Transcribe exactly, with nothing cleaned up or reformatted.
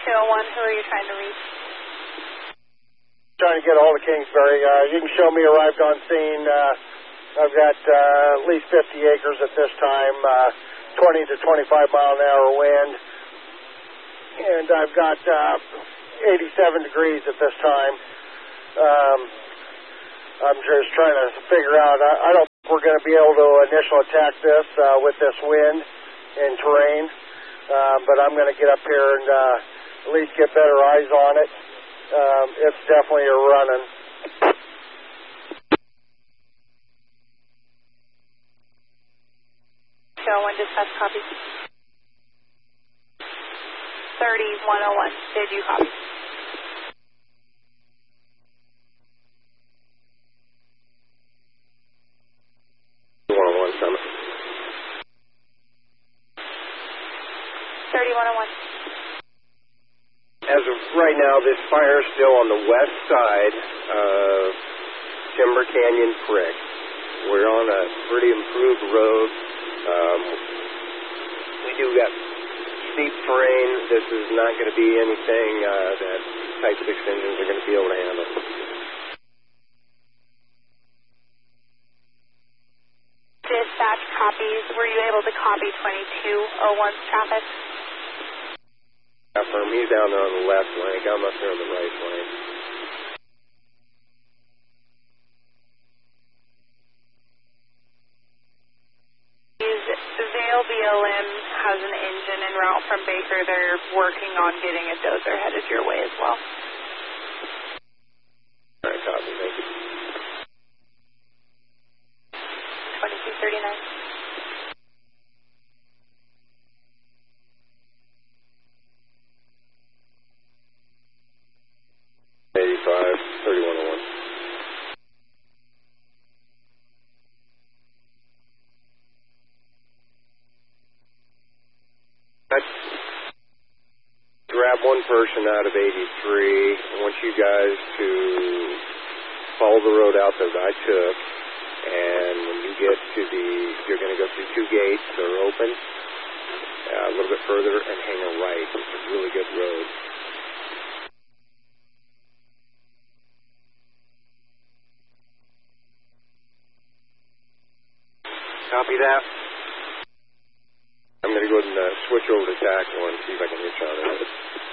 two oh one, who are you trying to reach? Trying to get a hold of Kingsbury. Uh, you can show me arrived on scene. Uh, I've got uh, at least fifty acres at this time, uh, twenty to twenty-five mile an hour wind, and I've got uh, eighty-seven degrees at this time. Um, I'm just trying to figure out. I, I don't think we're going to be able to initial attack this uh, with this wind and terrain, uh, but I'm going to get up here and uh, at least get better eyes on it. Um, it's definitely a running. Show one dispatch copy. thirty-one oh one, did you copy? one oh one, summit. thirty-one oh one. As of right now, this fire is still on the west side of Timber Canyon Creek. We're on a pretty improved road. Um, we do got steep terrain. This is not going to be anything uh, that type of extensions are going to be able to handle. Dispatch copies. Were you able to copy twenty-two oh one's traffic? Affirm, he's down there on the left flank. I'm up here on the right flank. Vale B L M has an engine en route from Baker. They're working on getting a dozer headed your way as well. All right, copy. Thank you. twenty-two thirty-nine. eighty-five, thirty-one oh one. Grab one person out of eighty-three. I want you guys to follow the road out that I took, and when you get to the, you're going to go through two gates that are open, uh, a little bit further, and hang a right. It's a really good road. Copy that. I'm going to go ahead and uh, switch over to tack one, see if I can reach out of it.